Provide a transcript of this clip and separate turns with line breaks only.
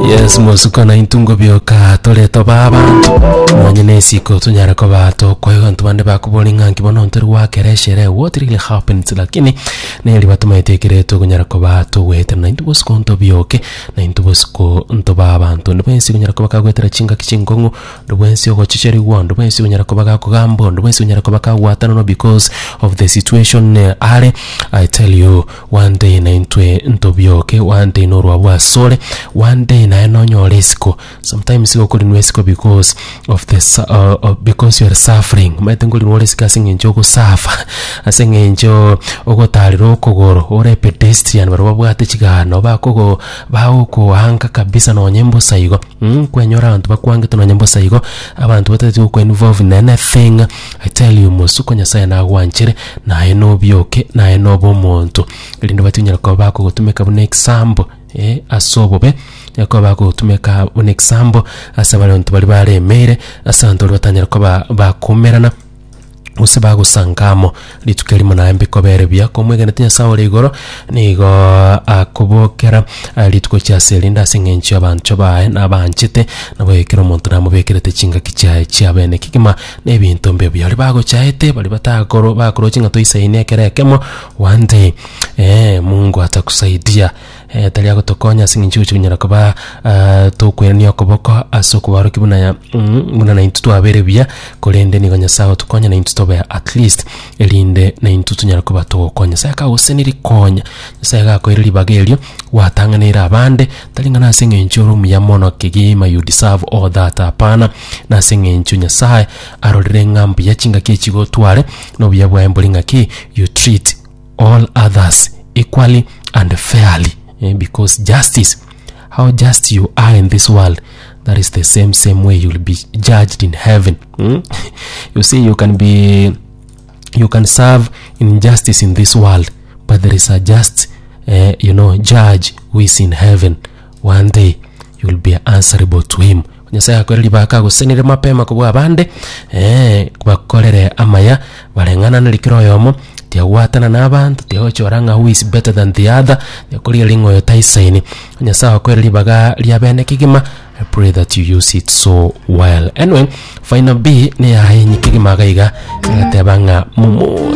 Yes, musuko na intungo bioka toleto baba mwanyene siko tunyara ko bato kwa hiyo ntubande bakubolinga nkibono nteri wakereshere what really happens lakini neli batumaitekereto kunyara ko bato wete na intubo skonto bioke na intubo sko nto baba nto ndwensi kunyara ko bakagwetera chinga kichingongo ndwensi ogo chicheri wondo ndwensi kunyara ko bakakugambo ndwensi kunyara ko bakawatana no because of the situation ale I tell you one day na intwe nto bioke one day no rwa sole one day na enonyolesko sometimes you could nwesiko because of this because you are suffering might ngoli nwolesika singenjo ko suffer asengenjo ogotaliro kogoro ore pedestrian baro babwate chigano bakogo bawo hanga kabisa no nyembo saigo kwenyora abantu bakwange to nyembo saigo abantu batati ko involve in anything I tell you musuko nyasaye na gwanchire na eno byoke na eno bomonto lindo batinyira ko bako gutumeka bune example asobobe yako bako tumeka un example asabantu bali baremere asanto batanyira ko bakomerana usibago sangamo litukelimo na mbiko berebya komwegana tinya sawo ligoro nigo akobokera lituko kya selinda singencho abantu bae nabanchite nabwekero muntu namubekerete chinga kichaye cyabene kikima nebintu mbe byali bago chaete bali batagoro bakoro chinga toisaine kerekemo one day Mungu atakusaidia tali yako tokonya singinchu chinyara kuba tokwerania koboko asokubaro kibuna ya muna na intutu aberebya kolende ni gonya sawo tokonya na intutu be at least elinde na intutu nyara kuba tokonya saka useniri konya saka ko iri bagelyo watanganira abande talingana singinchu rumu ya mono kigima you deserve all that apana na singinchu nyasaye arorire ngambi ya chinga kichigo tware no byabwa embolinga ki you treat all others equally and fairly. Because justice, how just you are in this world, that is the same way you will be judged in heaven. You see, you can serve injustice in this world, but there is a just judge who is in heaven. One day you will be answerable to him. Nyasaya kweli baka gusenire mapema kubwa bande kubakorere amaya barengana nalikiro yomo tiawatana n'abantu tiaochoranga who is better than the other yakuri lingo yotaisaini nyasaya kweli baga lyabene kigima. I pray that you use it so well. Anyway, final B ni ya kigima gaiga tebanga mumu